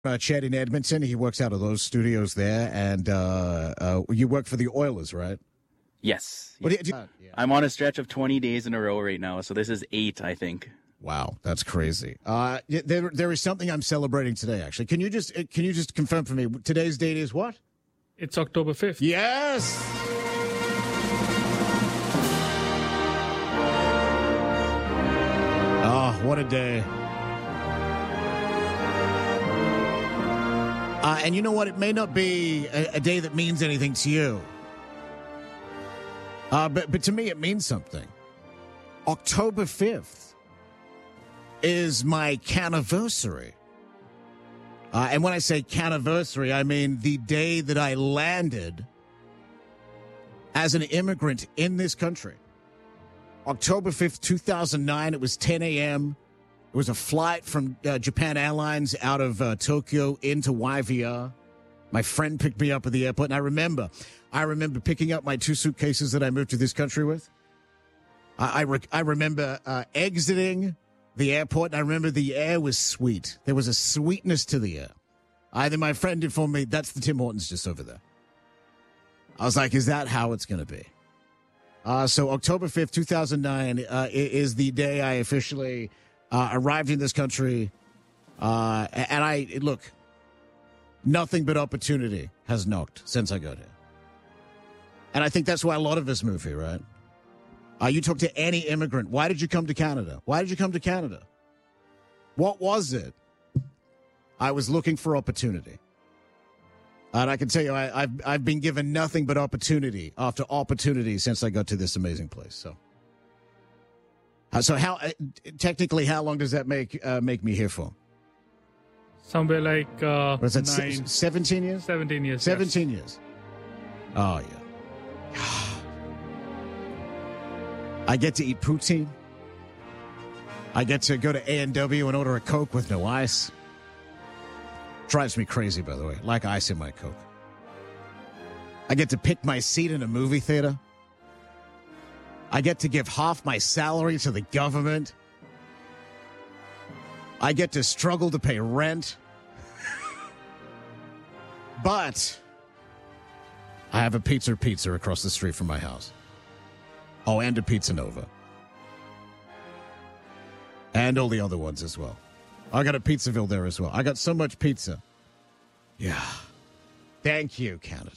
Chet in Edmonton. He works out of those studios there, and you work for the Oilers, right? Yes. What do you, I'm on a stretch of 20 days in a row right now, so this is 8, I think. Wow, that's crazy. There is something I'm celebrating today, actually. Can you just confirm for me, today's date is what? It's October 5th. Yes! Oh, what a day. And you know what? It may not be a day that means anything to you. But to me, it means something. October 5th is my caniversary. And when I say caniversary, I mean the day that I landed as an immigrant in this country. October 5th, 2009, it was 10 a.m. It was a flight from Japan Airlines out of Tokyo into YVR. My friend picked me up at the airport, and I remember picking up my 2 suitcases that I moved to this country with. I remember exiting the airport, and I remember the air was sweet. There was a sweetness to the air. Then my friend informed me, that's the Tim Hortons just over there. I was like, is that how it's going to be? So October 5th, 2009 is the day I officially arrived in this country. And look, nothing but opportunity has knocked since I got here. And I think that's why a lot of us move here, right? You talk to any immigrant. Why did you come to Canada? Why did you come to Canada? What was it? I was looking for opportunity. And I can tell you, I've been given nothing but opportunity after opportunity since I got to this amazing place. So how technically, how long does that make me here for? Somewhere like was it 17 years? 17 years. 17 years. Oh yeah. I get to eat poutine. I get to go to A&W and order a Coke with no ice. Drives me crazy, by the way. Like ice in my Coke. I get to pick my seat in a movie theater. I get to give half my salary to the government. I get to struggle to pay rent. But I have a Pizza across the street from my house. Oh, and a Pizza Nova. And all the other ones as well. I got a Pizzaville there as well. I got so much pizza. Yeah. Thank you, Canada.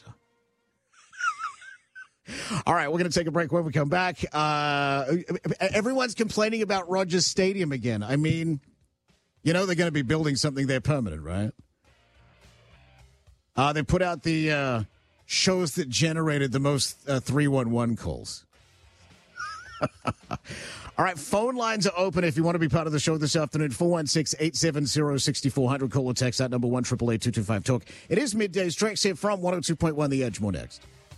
All right, we're going to take a break. When we come back, everyone's complaining about Rogers Stadium again. I mean, you know they're going to be building something there permanent, right? They put out the shows that generated the most 311 calls. All right, phone lines are open if you want to be part of the show this afternoon. 416-870-6400. Call or text that number 1-888-225-TALK. It is middays. Drex here from 102.1 The Edge. More next.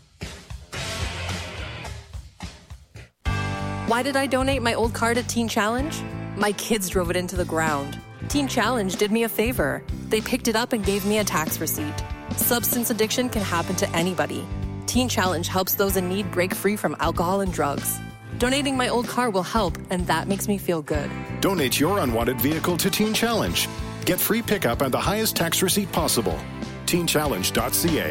Why did I donate my old car to Teen Challenge? My kids drove it into the ground. Teen Challenge did me a favor. They picked it up and gave me a tax receipt. Substance addiction can happen to anybody. Teen Challenge helps those in need break free from alcohol and drugs. Donating my old car will help, and that makes me feel good. Donate your unwanted vehicle to Teen Challenge. Get free pickup and the highest tax receipt possible. TeenChallenge.ca.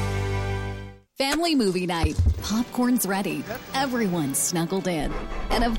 Family movie night. Popcorn's ready. Everyone's snuggled in. And of